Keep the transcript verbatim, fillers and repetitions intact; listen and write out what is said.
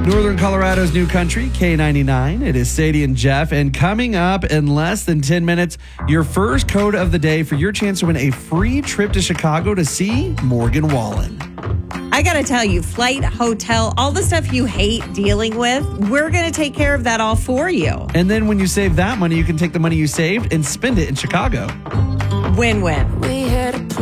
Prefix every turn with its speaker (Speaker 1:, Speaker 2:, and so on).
Speaker 1: Northern Colorado's new country, K ninety-nine. It is Sadie and Jeff. And coming up in less than ten minutes, your first code of the day for your chance to win a free trip to Chicago to see Morgan Wallen.
Speaker 2: I got to tell you, flight, hotel, all the stuff you hate dealing with, we're going to take care of that all for you.
Speaker 1: And then when you save that money, you can take the money you saved and spend it in Chicago.
Speaker 2: Win-win.
Speaker 3: We had a